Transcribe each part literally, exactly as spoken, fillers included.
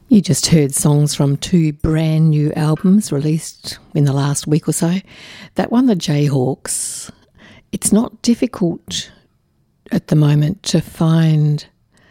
You just heard songs from two brand new albums released in the last week or so. That one, the Jayhawks, it's not difficult at the moment to find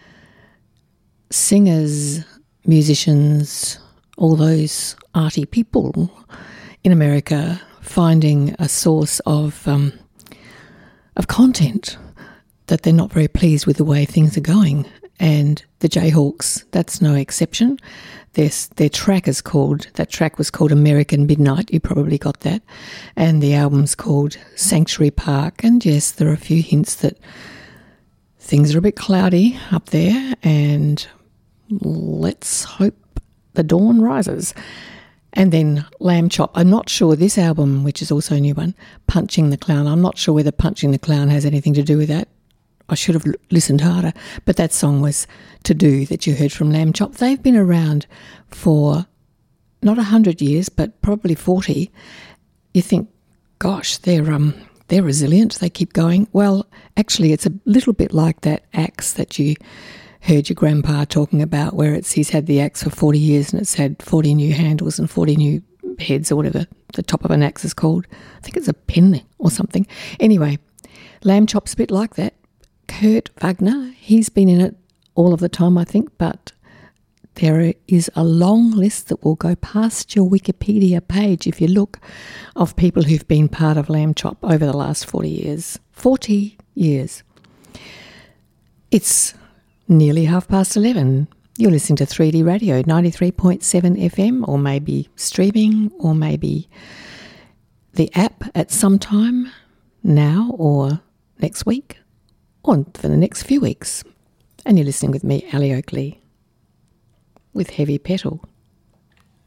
singers, musicians, all those arty people in America finding a source of um, of content that they're not very pleased with the way things are going. And the Jayhawks, that's no exception. Their, their track is called, that track was called American Midnight, you probably got that. And the album's called Sanctuary Park. And yes, there are a few hints that things are a bit cloudy up there, and let's hope the dawn rises. And then Lamb Chop. I'm not sure this album, which is also a new one, Punching the Clown, I'm not sure whether Punching the Clown has anything to do with that. I should have listened harder, but that song was To Do that you heard from Lamb Chop. They've been around for not a hundred years, but probably forty. You think, gosh, they're um they're resilient. They keep going. Well, actually, it's a little bit like that axe that you heard your grandpa talking about, where it's he's had the axe for forty years and it's had forty new handles and forty new heads or whatever the top of an axe is called. I think it's a pin or something. Anyway, Lamb Chop's a bit like that. Kurt Wagner, he's been in it all of the time, I think, but there is a long list that will go past your Wikipedia page if you look, of people who've been part of Lamb Chop over the last forty years. forty years. It's nearly half past eleven. You're listening to three D Radio, ninety-three point seven F M, or maybe streaming, or maybe the app at some time now or next week, or for the next few weeks. And you're listening with me, Ali Oakley, with Heavy Petal.